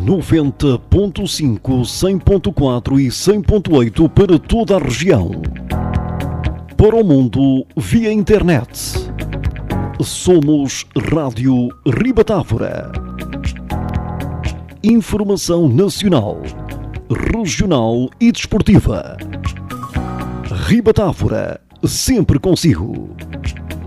90.5, 100.4 e 100.8 para toda a região. Para o mundo via internet. Somos Rádio Ribatávora. Informação nacional, regional e desportiva. Ribatávora, sempre consigo.